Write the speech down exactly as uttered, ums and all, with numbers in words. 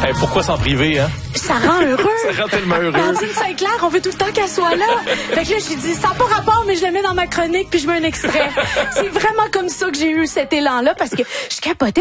Hey, pourquoi s'en priver, hein? Ça rend heureux. Ça rend tellement heureux. Tandine Saint-Clair, on veut tout le temps qu'elle soit là. Fait que là, j'ai dit, ça n'a pas rapport, mais je le mets dans ma chronique puis je mets un extrait. C'est vraiment comme ça que j'ai eu cet élan-là parce que je capotais.